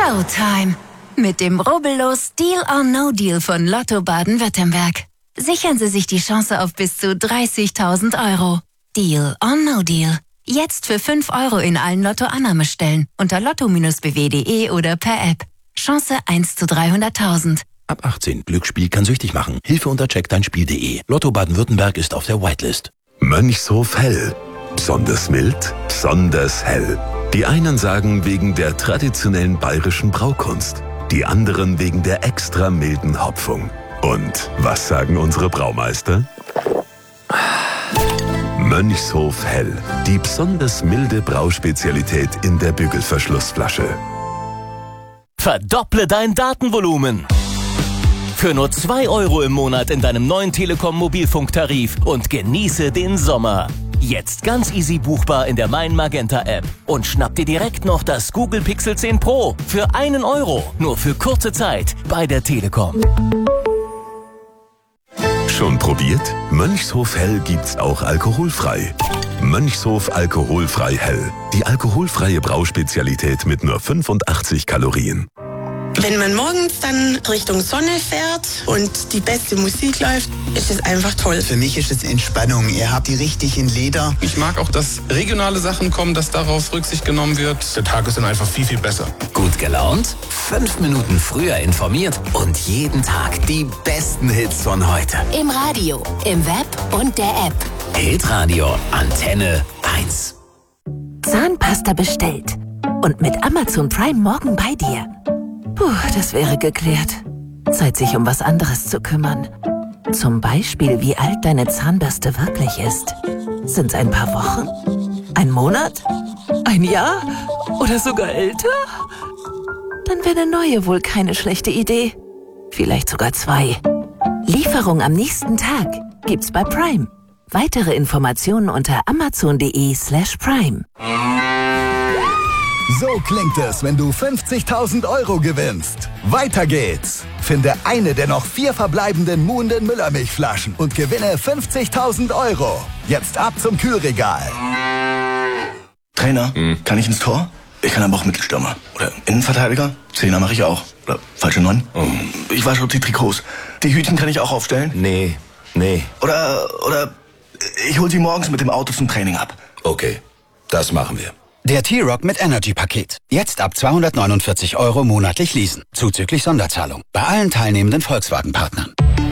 Showtime! Mit dem rubbellos Deal or No Deal von Lotto Baden-Württemberg. Sichern Sie sich die Chance auf bis zu 30.000 €. Deal or No Deal. Jetzt für 5 € in allen Lotto-Annahmestellen unter lotto-bw.de oder per App. Chance 1 zu 300.000. Ab 18. Glücksspiel kann süchtig machen. Hilfe unter checkdeinspiel.de. Lotto Baden-Württemberg ist auf der Whitelist. Mönchshof Hell. Besonders mild, besonders hell. Die einen sagen wegen der traditionellen bayerischen Braukunst. Die anderen wegen der extra milden Hopfung. Und was sagen unsere Braumeister? Mönchshof Hell. Die besonders milde Brauspezialität in der Bügelverschlussflasche. Verdopple dein Datenvolumen. Für nur 2 € im Monat in deinem neuen Telekom Mobilfunktarif und genieße den Sommer. Jetzt ganz easy buchbar in der Mein Magenta App. Und schnapp dir direkt noch das Google Pixel 10 Pro für 1 €. Nur für kurze Zeit bei der Telekom. Schon probiert? Mönchshof Hell gibt's auch alkoholfrei. Mönchshof Alkoholfrei Hell. Die alkoholfreie Brauspezialität mit nur 85 Kalorien. Wenn man morgens dann Richtung Sonne fährt und die beste Musik läuft, ist es einfach toll. Für mich ist es Entspannung. Ihr habt die richtigen Lieder. Ich mag auch, dass regionale Sachen kommen, dass darauf Rücksicht genommen wird. Der Tag ist dann einfach viel, viel besser. Gut gelaunt, 5 Minuten früher informiert und jeden Tag die besten Hits von heute. Im Radio, im Web und der App. Hitradio Antenne 1. Zahnpasta bestellt. Und mit Amazon Prime morgen bei dir. Puh, das wäre geklärt. Zeit, sich um was anderes zu kümmern. Zum Beispiel, wie alt deine Zahnbürste wirklich ist. Sind's ein paar Wochen? Ein Monat? Ein Jahr? Oder sogar älter? Dann wäre eine neue wohl keine schlechte Idee. Vielleicht sogar 2. Lieferung am nächsten Tag gibt's bei Prime. Weitere Informationen unter amazon.de/prime. So klingt es, wenn du 50.000 € gewinnst. Weiter geht's. Finde eine der noch 4 verbleibenden muhenden Müllermilchflaschen und gewinne 50.000 €. Jetzt ab zum Kühlregal. Trainer, kann ich ins Tor? Ich kann aber auch Mittelstürmer. Oder Innenverteidiger? Zehner mache ich auch. Oder falsche 9? Ich wasche die Trikots. Die Hütchen kann ich auch aufstellen? Nee. Oder ich hol sie morgens mit dem Auto zum Training ab. Okay, das machen wir. Der T-Rock mit Energy-Paket. Jetzt ab 249 € monatlich leasen. Zuzüglich Sonderzahlung. Bei allen teilnehmenden Volkswagen-Partnern.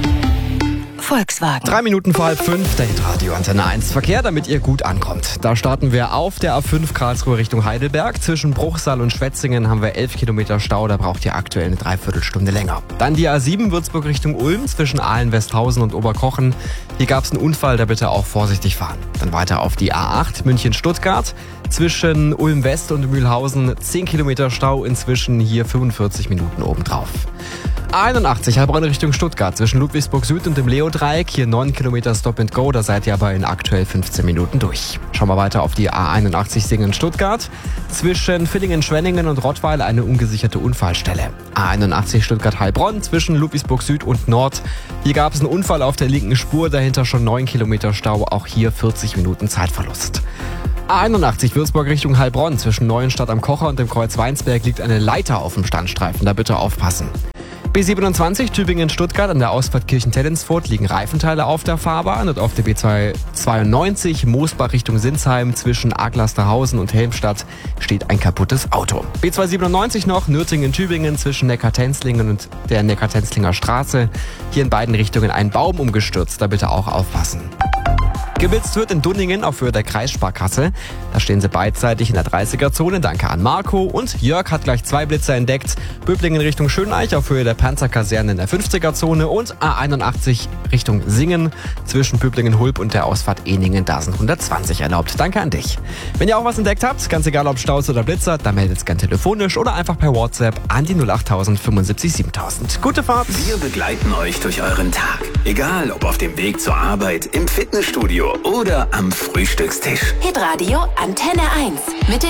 Volkswagen. 3 Minuten vor 4:30, der Hitradio Antenne 1 Verkehr, damit ihr gut ankommt. Da starten wir auf der A5 Karlsruhe Richtung Heidelberg. Zwischen Bruchsal und Schwetzingen haben wir 11 Kilometer Stau, da braucht ihr aktuell eine Dreiviertelstunde länger. Dann die A7 Würzburg Richtung Ulm zwischen Aalen-Westhausen und Oberkochen. Hier gab es einen Unfall, da bitte auch vorsichtig fahren. Dann weiter auf die A8 München-Stuttgart. Zwischen Ulm-West und Mühlhausen 10 Kilometer Stau, inzwischen hier 45 Minuten obendrauf. A81 Heilbronn Richtung Stuttgart, zwischen Ludwigsburg Süd und dem Leo-Dreieck, hier 9 Kilometer Stop and Go, da seid ihr aber in aktuell 15 Minuten durch. Schauen wir weiter auf die A81 Singen-Stuttgart, zwischen Villingen-Schwenningen und Rottweil eine ungesicherte Unfallstelle. A81 Stuttgart-Heilbronn, zwischen Ludwigsburg Süd und Nord, hier gab es einen Unfall auf der linken Spur, dahinter schon 9 Kilometer Stau, auch hier 40 Minuten Zeitverlust. A81 Würzburg Richtung Heilbronn, zwischen Neuenstadt am Kocher und dem Kreuz Weinsberg liegt eine Leiter auf dem Standstreifen, da bitte aufpassen. B27 Tübingen-Stuttgart an der Ausfahrt Kirchen-Tellinsfurt liegen Reifenteile auf der Fahrbahn und auf der B292 Moosbach Richtung Sinsheim zwischen Aglasterhausen und Helmstadt steht ein kaputtes Auto. B297 noch Nürtingen-Tübingen zwischen Neckar-Tenzlingen und der Neckar-Tenzlinger Straße. Hier in beiden Richtungen ein Baum umgestürzt, da bitte auch aufpassen. Geblitzt wird in Dunningen auf Höhe der Kreissparkasse. Da stehen sie beidseitig in der 30er-Zone. Danke an Marco. Und Jörg hat gleich 2 Blitzer entdeckt. Böblingen Richtung Schöneich auf Höhe der Panzerkaserne in der 50er-Zone. Und A81 Richtung Singen zwischen Böblingen-Hulb und der Ausfahrt Ehningen. Da sind 120 erlaubt. Danke an dich. Wenn ihr auch was entdeckt habt, ganz egal ob Staus oder Blitzer, dann meldet es gern telefonisch oder einfach per WhatsApp an die 08000 75 7000. Gute Fahrt. Wir begleiten euch durch euren Tag. Egal ob auf dem Weg zur Arbeit, im Fitnessstudio oder am Frühstückstisch. Hitradio Antenne 1 mit den